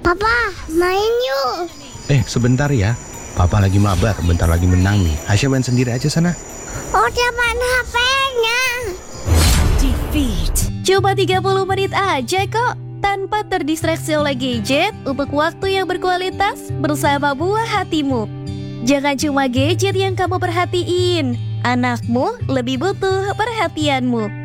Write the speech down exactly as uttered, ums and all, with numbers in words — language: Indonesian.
Papa, main yuk. Eh, sebentar ya. Papa lagi mabar, bentar lagi menang nih. Aisyah main sendiri aja sana. Oh, dia main H P-nya. Defeat. Cuma tiga puluh menit aja kok, tanpa terdistraksi oleh gadget untuk waktu yang berkualitas bersama buah hatimu. Jangan cuma gadget yang kamu perhatiin, anakmu lebih butuh perhatianmu.